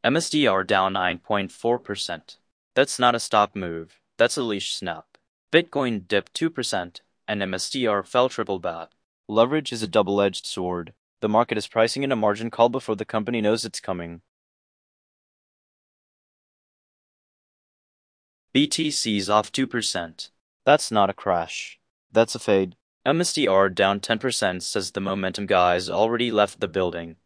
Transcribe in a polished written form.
MSDR down 9.4%. That's not a stop move, that's a leash snap. Bitcoin dipped 2%, and MSDR fell triple that. Leverage is a double-edged sword. The market is pricing in a margin call before the company knows it's coming. BTC's off 2%. That's not a crash. That's a fade. MSDR down 10% says the momentum guys already left the building.